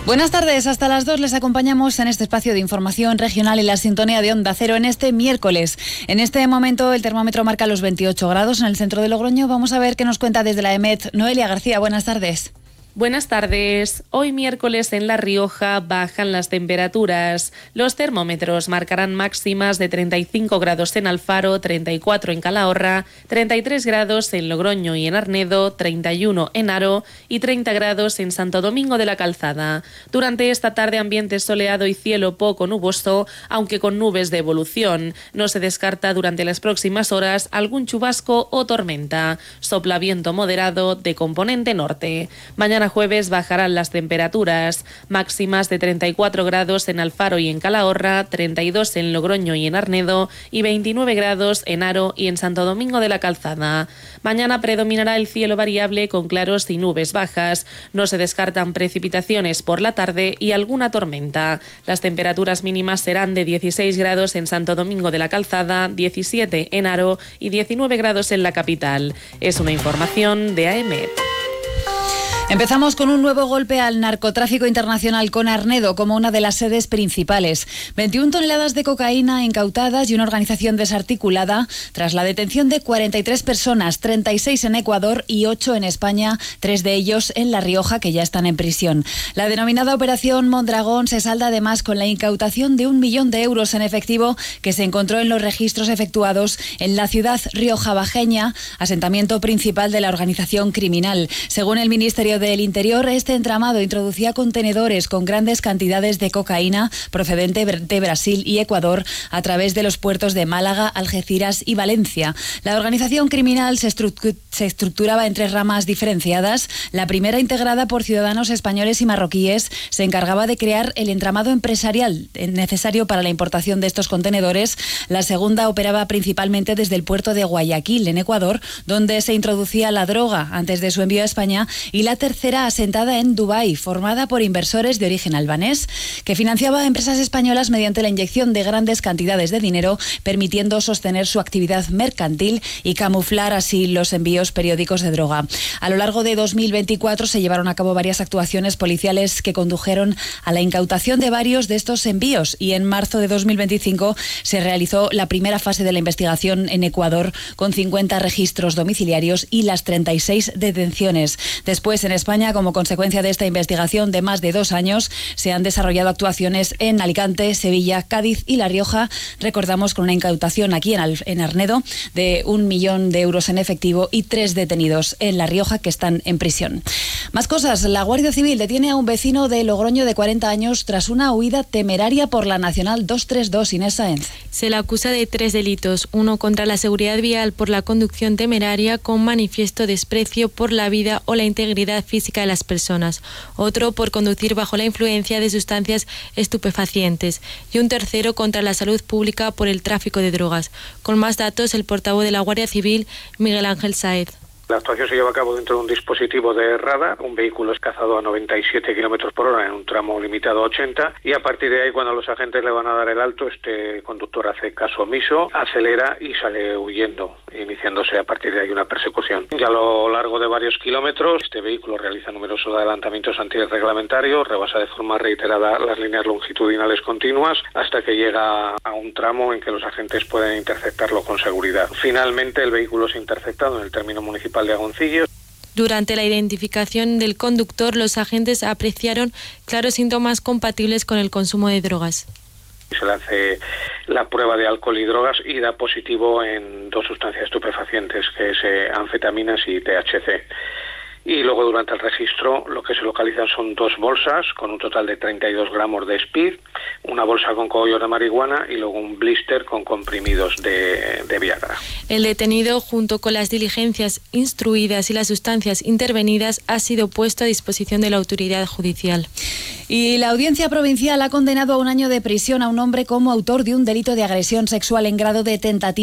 Buenas tardes, hasta las 2 les acompañamos en este espacio de información regional en la sintonía de Onda Cero en este miércoles. En este momento el termómetro marca los 28 grados en el centro de Logroño. Vamos a ver qué nos cuenta desde la EMET Noelia García. Buenas tardes. Buenas tardes. Hoy miércoles en La Rioja bajan las temperaturas. Los termómetros marcarán máximas de 35 grados en Alfaro, 34 en Calahorra, 33 grados en Logroño y en Arnedo, 31 en Haro y 30 grados en Santo Domingo de la Calzada. Durante esta tarde ambiente soleado y cielo poco nuboso, aunque con nubes de evolución. No se descarta durante las próximas horas algún chubasco o tormenta. Sopla viento moderado de componente norte. Mañana jueves bajarán las temperaturas, máximas de 34 grados en Alfaro y en Calahorra, 32 en Logroño y en Arnedo y 29 grados en Haro y en Santo Domingo de la Calzada. Mañana predominará el cielo variable con claros y nubes bajas. No se descartan precipitaciones por la tarde y alguna tormenta. Las temperaturas mínimas serán de 16 grados en Santo Domingo de la Calzada, 17 en Haro y 19 grados en la capital. Es una información de AEMET. Empezamos con un nuevo golpe al narcotráfico internacional con Arnedo como una de las sedes principales. 21 toneladas de cocaína incautadas y una organización desarticulada tras la detención de 43 personas, 36 en Ecuador y 8 en España, 3 de ellos en La Rioja que ya están en prisión. La denominada Operación Mondragón se salda además con la incautación de 1 millón de euros en efectivo que se encontró en los registros efectuados en la ciudad riojabajeña, asentamiento principal de la organización criminal. Según el Ministerio del Interior, este entramado introducía contenedores con grandes cantidades de cocaína procedente de Brasil y Ecuador a través de los puertos de Málaga, Algeciras y Valencia. La organización criminal se estructuraba en 3 ramas diferenciadas. La primera, integrada por ciudadanos españoles y marroquíes, se encargaba de crear el entramado empresarial necesario para la importación de estos contenedores. La segunda operaba principalmente desde el puerto de Guayaquil, en Ecuador, donde se introducía la droga antes de su envío a España, y la tercera asentada en Dubái, formada por inversores de origen albanés, que financiaba a empresas españolas mediante la inyección de grandes cantidades de dinero, permitiendo sostener su actividad mercantil y camuflar así los envíos periódicos de droga. A lo largo de 2024 se llevaron a cabo varias actuaciones policiales que condujeron a la incautación de varios de estos envíos, y en marzo de 2025 se realizó la primera fase de la investigación en Ecuador con 50 registros domiciliarios y las 36 detenciones. Después, en España, como consecuencia de esta investigación de más de 2 años, se han desarrollado actuaciones en Alicante, Sevilla, Cádiz y La Rioja. Recordamos con una incautación aquí en Arnedo de 1 millón de euros en efectivo y 3 detenidos en La Rioja que están en prisión. Más cosas. La Guardia Civil detiene a un vecino de Logroño de 40 años tras una huida temeraria por la Nacional 232. Inés Sáenz. Se le acusa de 3 delitos. Uno contra la seguridad vial por la conducción temeraria con manifiesto desprecio por la vida o la integridad física de las personas. Otro por conducir bajo la influencia de sustancias estupefacientes. Y un tercero contra la salud pública por el tráfico de drogas. Con más datos, el portavoz de la Guardia Civil, Miguel Ángel Sáez. La actuación se lleva a cabo dentro de un dispositivo de radar. Un vehículo es cazado a 97 kilómetros por hora en un tramo limitado a 80, y a partir de ahí, cuando los agentes le van a dar el alto, este conductor hace caso omiso, acelera y sale huyendo, iniciándose a partir de ahí una persecución. Y a lo largo de varios kilómetros, este vehículo realiza numerosos adelantamientos antirreglamentarios, rebasa de forma reiterada las líneas longitudinales continuas, hasta que llega a un tramo en que los agentes pueden interceptarlo con seguridad. Finalmente, el vehículo es interceptado en el término municipal de Agoncillos. Durante la identificación del conductor, los agentes apreciaron claros síntomas compatibles con el consumo de drogas. Se le hace la prueba de alcohol y drogas y da positivo en 2 sustancias estupefacientes, que es anfetaminas y THC. Y luego, durante el registro, lo que se localizan son 2 bolsas con un total de 32 gramos de speed, una bolsa con cogollos de marihuana y luego un blister con comprimidos de Viagra. El detenido, junto con las diligencias instruidas y las sustancias intervenidas, ha sido puesto a disposición de la autoridad judicial. Y la Audiencia Provincial ha condenado a 1 año de prisión a un hombre como autor de un delito de agresión sexual en grado de tentativa